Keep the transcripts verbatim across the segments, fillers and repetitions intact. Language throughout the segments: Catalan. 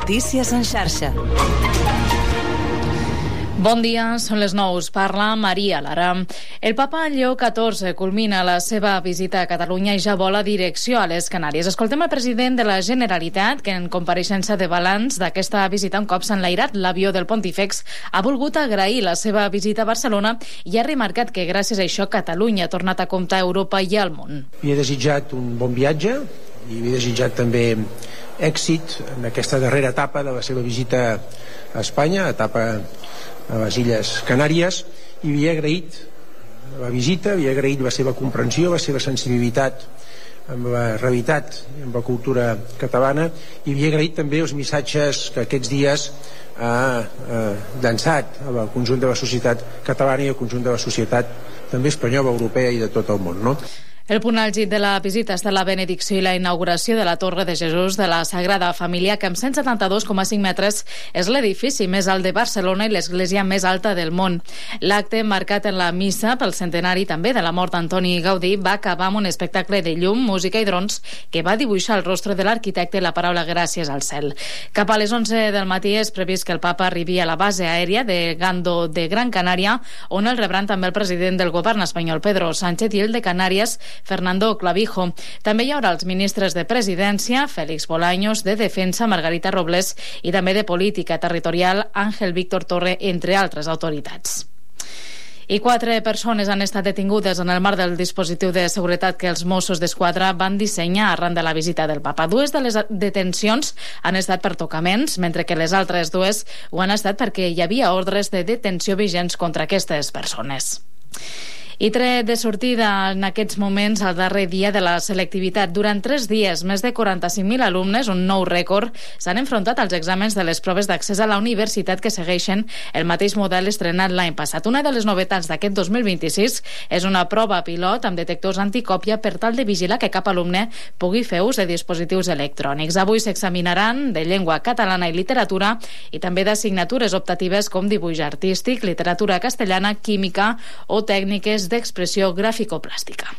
Notícies en xarxa. Bon dia, són les nou. Parla Maria Lara. El papa Lleó catorze culmina la seva visita a Catalunya i ja vola direcció a les Canàries. Escoltem el president de la Generalitat, que en compareixença de balanç d'aquesta visita, un cop s'ha enlairat l'avió del Pontífex, ha volgut agrair la seva visita a Barcelona i ha remarcat que gràcies a això Catalunya ha tornat a comptar a Europa i al món. Li he desitjat un bon viatge i li he desitjat també èxit en aquesta darrera etapa de la seva visita a Espanya, etapa a les Illes Canàries, i li he agraït la visita, li he agraït la seva comprensió, la seva sensibilitat amb la realitat i amb la cultura catalana, i li he agraït també els missatges que aquests dies ha eh, llançat al conjunt de la societat catalana i al conjunt de la societat també espanyola, europea i de tot el món, no? El punt àlgid de la visita està la benedicció i la inauguració de la Torre de Jesús de la Sagrada Família, que amb cent setanta-dos coma cinc metres és l'edifici més alt de Barcelona i l'església més alta del món. L'acte, marcat en la missa pel centenari també de la mort d'Antoni Gaudí, va acabar amb un espectacle de llum, música i drons que va dibuixar el rostre de l'arquitecte i la paraula gràcies al cel. Cap a les onze del matí és previst que el papa arribi a la base aèria de Gando de Gran Canària, on el rebran també el president del govern espanyol, Pedro Sánchez, i el de Canàries, Fernando Clavijo. També hi haurà els ministres de Presidència, Félix Bolaños, de Defensa, Margarita Robles, i també de Política Territorial, Ángel Víctor Torre, entre altres autoritats. I quatre persones han estat detingudes en el marc del dispositiu de seguretat que els Mossos d'Esquadra van dissenyar arran de la visita del papa. Dues de les detencions han estat per tocaments, mentre que les altres dues ho han estat perquè hi havia ordres de detenció vigents contra aquestes persones. I tret de sortida en aquests moments al darrer dia de la selectivitat. Durant tres dies, més de quaranta-cinc mil alumnes, un nou rècord, s'han enfrontat als exàmens de les proves d'accés a la universitat que segueixen el mateix model estrenat l'any passat. Una de les novetats d'aquest dos mil vint-i-sis és una prova pilot amb detectors anticòpia per tal de vigilar que cap alumne pugui fer ús de dispositius electrònics. Avui s'examinaran de llengua catalana i literatura i també d'assignatures optatives com dibuix artístic, literatura castellana, química o tècniques d'expressió gràfico-plàstica.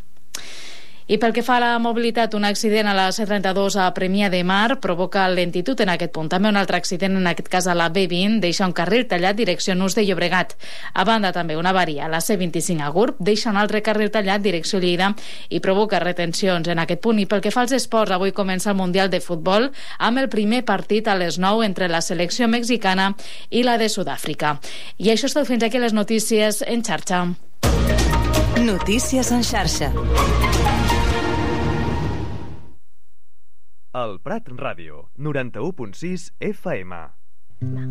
I pel que fa a la mobilitat, un accident a la C trenta-dos a Premià de Mar provoca lentitud en aquest punt. També un altre accident, en aquest cas a la B vint, deixa un carril tallat direcció Nus de Llobregat. A banda, també una avaria a la C vint-i-cinc a Gurb deixa un altre carril tallat direcció Lleida i provoca retencions en aquest punt. I pel que fa als esports, avui comença el Mundial de Futbol amb el primer partit a les nou entre la selecció mexicana i la de Sud-àfrica. I això és tot, fins aquí les notícies en xarxa. Notícies en xarxa. El Prat Ràdio, noranta-u punt sis F M.